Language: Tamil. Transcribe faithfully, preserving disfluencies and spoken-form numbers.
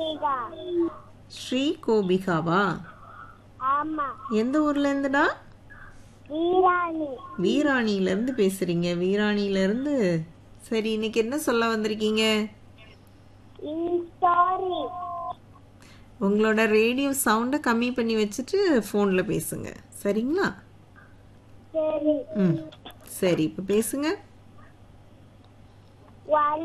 கோபிகா. ஸ்ரீ கோபிகாவா? ஆமா. எந்த ஊர்ல இருந்துடா? வீராணி. வீராணியில இருந்து பேசுறீங்க. வீராணியில இருந்து. சரி, இன்னைக்கு என்ன சொல்ல வந்திருக்கீங்க? ஸ்டோரி. உங்களோட ரேடியோ சவுண்டை கம்மி பண்ணி வச்சுட்டு ஃபோனில் பேசுங்க, சரிங்களா? சரி. ம், சரி, இப்போ பேசுங்க. ஒன்